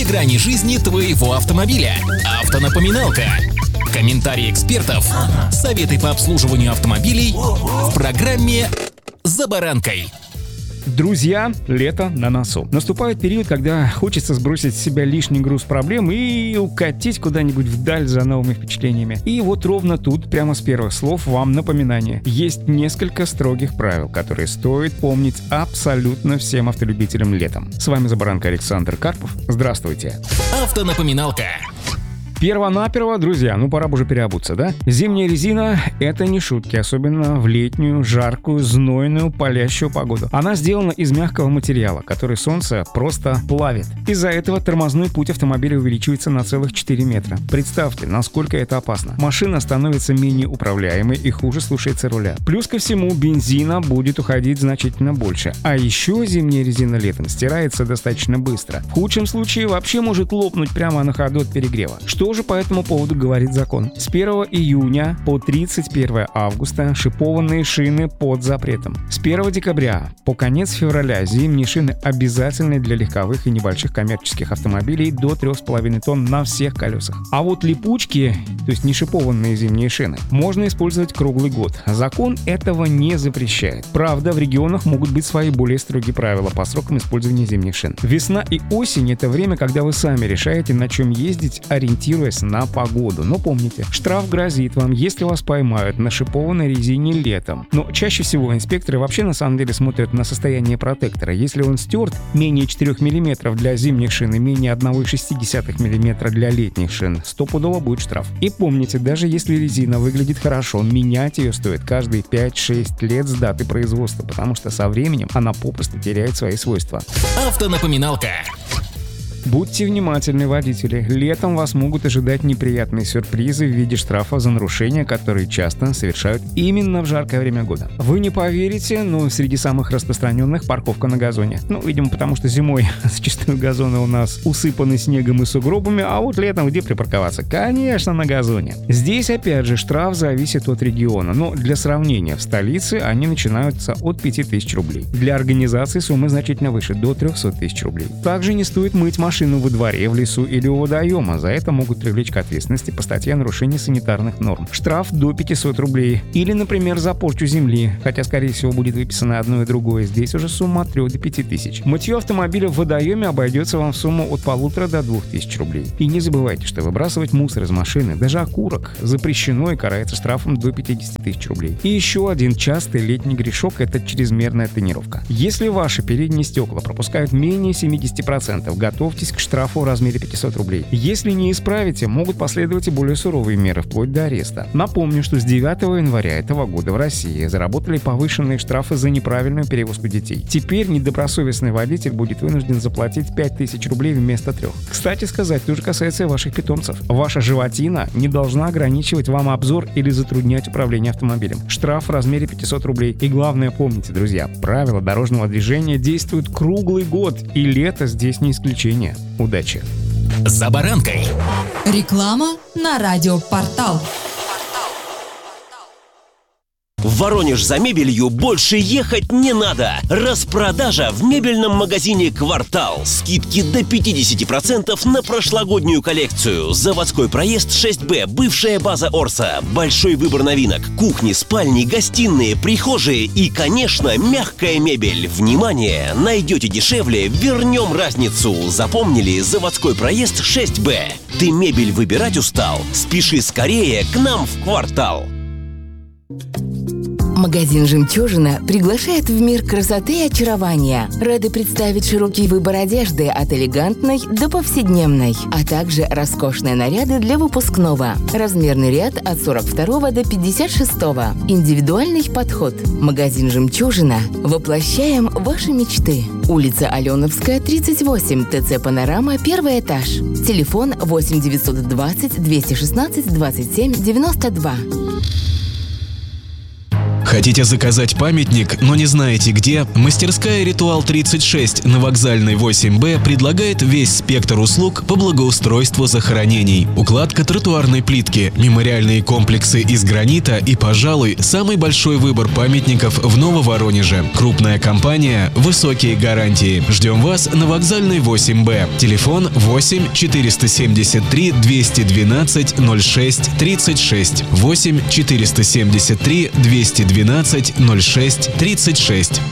грани жизни твоего автомобиля. Автонапоминалка. Комментарии экспертов, советы по обслуживанию автомобилей в программе «За баранкой». Друзья, лето на носу. Наступает период, когда хочется сбросить с себя лишний груз проблем и укатить куда-нибудь вдаль за новыми впечатлениями. И вот ровно тут, прямо с первых слов, вам напоминание. Есть несколько строгих правил, которые стоит помнить абсолютно всем автолюбителям летом. С вами «За баранкой» Александр Карпов. Здравствуйте. Автонапоминалка. Перво-наперво, друзья, пора бы уже переобуться, да? Зимняя резина — это не шутки, особенно в летнюю, жаркую, знойную, палящую погоду. Она сделана из мягкого материала, который солнце просто плавит. Из-за этого тормозной путь автомобиля увеличивается на целых 4 метра. Представьте, насколько это опасно. Машина становится менее управляемой и хуже слушается руля. Плюс ко всему, бензина будет уходить значительно больше. А еще зимняя резина летом стирается достаточно быстро. В худшем случае вообще может лопнуть прямо на ходу от перегрева. Что же по этому поводу говорит закон? С 1 июня по 31 августа шипованные шины под запретом. С 1 декабря по конец февраля зимние шины обязательны для легковых и небольших коммерческих автомобилей до 3,5 тонн на всех колесах. А вот липучки, то есть не шипованные зимние шины, можно использовать круглый год. Закон этого не запрещает. Правда, в регионах могут быть свои более строгие правила по срокам использования зимних шин. Весна и осень — это время, когда вы сами решаете, на чем ездить, ориентируясь на погоду. Но помните, штраф грозит вам, если вас поймают на шипованной резине летом. Но чаще всего инспекторы вообще на самом деле смотрят на состояние протектора. Если он стерт менее 4 мм для зимних шин и менее 1,6 мм для летних шин, стопудово будет штраф. И помните, даже если резина выглядит хорошо, менять ее стоит каждые 5-6 лет с даты производства, потому что со временем она попросту теряет свои свойства. Автонапоминалка. Будьте внимательны, водители. Летом вас могут ожидать неприятные сюрпризы в виде штрафа за нарушения, которые часто совершают именно в жаркое время года. Вы не поверите, но среди самых распространенных парковка на газоне. Видимо, потому что зимой зачастую газоны у нас усыпаны снегом и сугробами, а вот летом где припарковаться? Конечно, на газоне. Здесь, опять же, штраф зависит от региона, но для сравнения, в столице они начинаются от 5000 рублей. Для организации суммы значительно выше, до 300 тысяч рублей. Также не стоит мыть машину во дворе, в лесу или у водоема. За это могут привлечь к ответственности по статье о нарушении санитарных норм. Штраф до 500 рублей. Или, например, за порчу земли, хотя, скорее всего, будет выписано одно и другое. Здесь уже сумма от 3 до 5 тысяч. Мытье автомобиля в водоеме обойдется вам в сумму от 1500 до 2000 рублей. И не забывайте, что выбрасывать мусор из машины, даже окурок, запрещено и карается штрафом до 50 тысяч рублей. И еще один частый летний грешок — это чрезмерная тонировка. Если ваши передние стекла пропускают менее 70%, готовьтесь к штрафу в размере 500 рублей. Если не исправите, могут последовать и более суровые меры, вплоть до ареста. Напомню, что с 9 января этого года в России заработали повышенные штрафы за неправильную перевозку детей. Теперь недобросовестный водитель будет вынужден заплатить 5000 рублей вместо 3. Кстати сказать, тоже касается и ваших питомцев. Ваша животина не должна ограничивать вам обзор или затруднять управление автомобилем. Штраф в размере 500 рублей. И главное, помните, друзья, правила дорожного движения действуют круглый год, и лето здесь не исключение. Удачи! За баранкой. Реклама на радиопортал. В Воронеж за мебелью больше ехать не надо. Распродажа в мебельном магазине «Квартал». Скидки до 50% на прошлогоднюю коллекцию. Заводской проезд 6Б, бывшая база Орса. Большой выбор новинок. Кухни, спальни, гостиные, прихожие и, конечно, мягкая мебель. Внимание! Найдете дешевле, вернем разницу. Запомнили? Заводской проезд 6Б. Ты мебель выбирать устал? Спеши скорее к нам в «Квартал». Магазин «Жемчужина» приглашает в мир красоты и очарования. Рады представить широкий выбор одежды от элегантной до повседневной, а также роскошные наряды для выпускного. Размерный ряд от 42 до 56. Индивидуальный подход. Магазин «Жемчужина». Воплощаем ваши мечты. Улица Аленовская, 38, ТЦ «Панорама», 1 этаж. Телефон 8 920 216 27 92. Хотите заказать памятник, но не знаете где? Мастерская «Ритуал 36» на Вокзальной 8Б предлагает весь спектр услуг по благоустройству захоронений. Укладка тротуарной плитки, мемориальные комплексы из гранита и, пожалуй, самый большой выбор памятников в Нововоронеже. Крупная компания, высокие гарантии. Ждем вас на Вокзальной 8Б. Телефон 8 473 212 06 36. 8 473 212 06 36.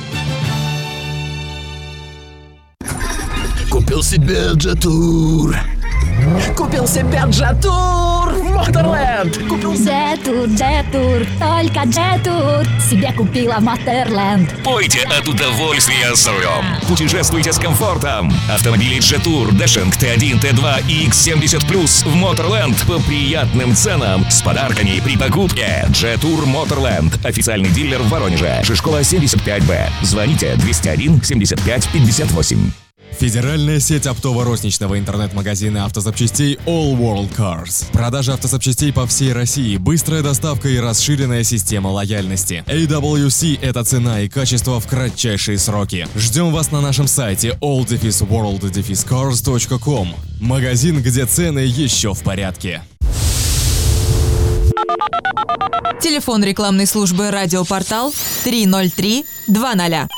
Купил себе Джетур. Купил себе Джетур в Моторленд. Купил Джетур, только Джетур себе купила в Моторленд. Пойте от удовольствия с рулем. Путешествуйте с комфортом. Автомобили Jetour, Dashing T1, T2 и X70 в Motorland по приятным ценам с подарками при покупке. Jetour Motorland. Официальный дилер в Воронеже. Шишкова 75Б. Звоните 201 75 58. Федеральная сеть оптово-розничного интернет-магазина автозапчастей All World Cars. Продажа автозапчастей по всей России, быстрая доставка и расширенная система лояльности. AWC – это цена и качество в кратчайшие сроки. Ждем вас на нашем сайте all-world-cars.com. Магазин, где цены еще в порядке. Телефон рекламной службы «Радиопортал» 303 20.